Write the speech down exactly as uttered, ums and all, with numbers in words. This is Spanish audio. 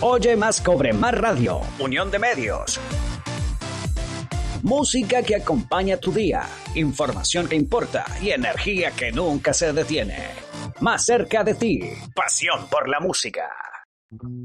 Oye más, cobre más radio. Unión de medios. Música que acompaña tu día. Información que importa y energía que nunca se detiene. Más cerca de ti. Pasión por la música.